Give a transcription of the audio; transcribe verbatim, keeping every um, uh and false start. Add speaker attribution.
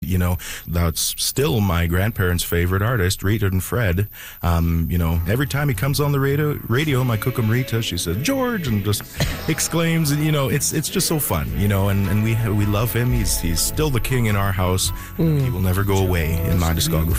Speaker 1: you know, that's still my grandparents' favorite artist, Rita and Fred. Um, you know, every time he comes on the radio, radio my Kukumrita, she says, George, and just exclaims, and, you know, it's it's just so fun, you know, and, and we we love him. He's, he's still the king in our house. Mm. He will never go away in my discography.